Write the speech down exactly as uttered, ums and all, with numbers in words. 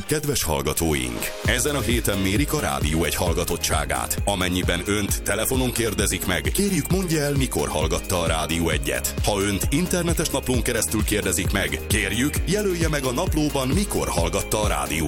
kedves hallgatóink! Ezen a héten mérik a Rádió egy hallgatottságát. Amennyiben önt telefonon kérdezik meg, kérjük mondja el, mikor hallgatta a Rádió egyet. Ha önt internetes naplón keresztül kérdezik meg, kérjük jelölje meg a naplóban, mikor hallgatta a Rádió